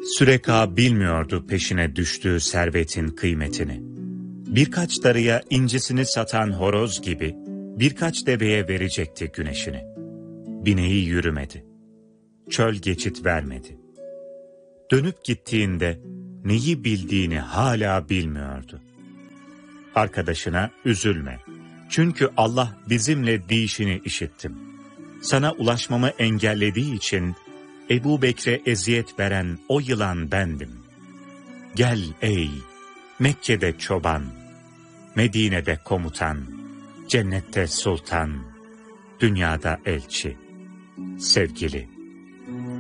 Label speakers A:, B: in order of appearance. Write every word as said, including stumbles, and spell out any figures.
A: Süreka bilmiyordu peşine düştüğü servetin kıymetini. Birkaç darıya incisini satan horoz gibi birkaç deveye verecekti güneşini. Bineği yürümedi. Çöl geçit vermedi. Dönüp gittiğinde neyi bildiğini hala bilmiyordu. Arkadaşına üzülme. Çünkü Allah bizimle diyişini işittim. Sana ulaşmamı engellediği için Ebu Bekre eziyet veren o yılan bendim. Gel ey Mekke'de çoban, Medine'de komutan, cennette sultan, dünyada elçi, sevgili.